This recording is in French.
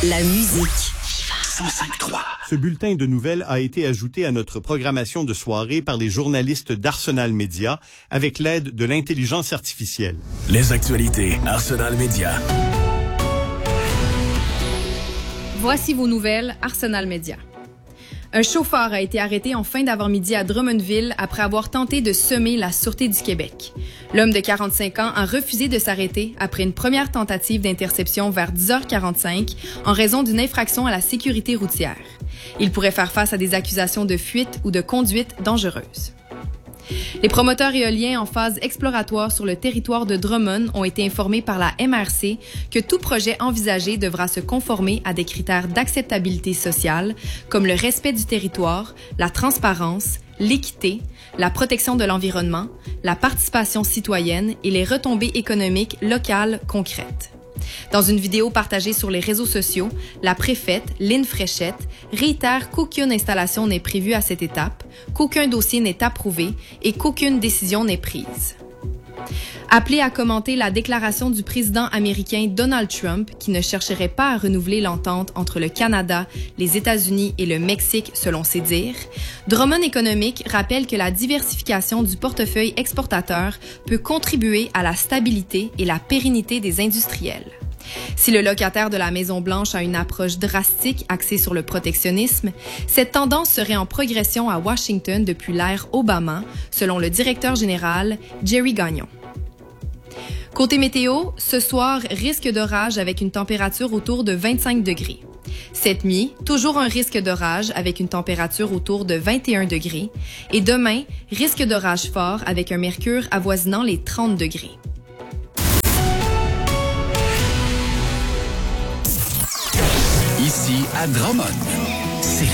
La musique. 105.3. Ce bulletin de nouvelles a été ajouté à notre programmation de soirée par les journalistes d'Arsenal Média avec l'aide de l'intelligence artificielle. Les actualités Arsenal Média. Voici vos nouvelles Arsenal Média. Un chauffeur a été arrêté en fin d'avant-midi à Drummondville après avoir tenté de semer la Sûreté du Québec. L'homme de 45 ans a refusé de s'arrêter après une première tentative d'interception vers 10h45 en raison d'une infraction à la sécurité routière. Il pourrait faire face à des accusations de fuite ou de conduite dangereuse. Les promoteurs éoliens en phase exploratoire sur le territoire de Drummond ont été informés par la MRC que tout projet envisagé devra se conformer à des critères d'acceptabilité sociale comme le respect du territoire, la transparence, l'équité, la protection de l'environnement, la participation citoyenne et les retombées économiques locales concrètes. Dans une vidéo partagée sur les réseaux sociaux, la préfète, Lynne Fréchette, réitère qu'aucune installation n'est prévue à cette étape, qu'aucun dossier n'est approuvé et qu'aucune décision n'est prise. Appelé à commenter la déclaration du président américain Donald Trump qui ne chercherait pas à renouveler l'entente entre le Canada, les États-Unis et le Mexique selon ses dires, Drummond Économique rappelle que la diversification du portefeuille exportateur peut contribuer à la stabilité et la pérennité des industriels. Si le locataire de la Maison-Blanche a une approche drastique axée sur le protectionnisme, cette tendance serait en progression à Washington depuis l'ère Obama, selon le directeur général Jerry Gagnon. Côté météo, ce soir, risque d'orage avec une température autour de 25 degrés. Cette nuit, toujours un risque d'orage avec une température autour de 21 degrés. Et demain, risque d'orage fort avec un mercure avoisinant les 30 degrés. Ici à Drummond.